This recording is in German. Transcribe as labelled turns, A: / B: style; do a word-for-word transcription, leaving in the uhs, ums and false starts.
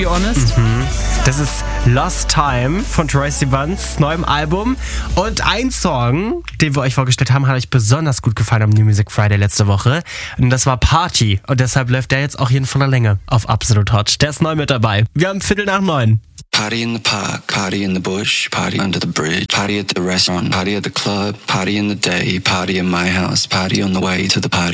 A: be honest.
B: Mhm. Das ist Lost Time von Troye Sivan's neuem Album. Und ein Song, den wir euch vorgestellt haben, hat euch besonders gut gefallen am New Music Friday letzte Woche. Und das war Party. Und deshalb läuft der jetzt auch hier in voller Länge auf Absolut Hot. Der ist neu mit dabei. Wir haben Viertel nach neun.
C: Party in the park, party in the bush, party under the bridge, party at the restaurant, party at the club, party in the day, party in my house, party on the way to the party.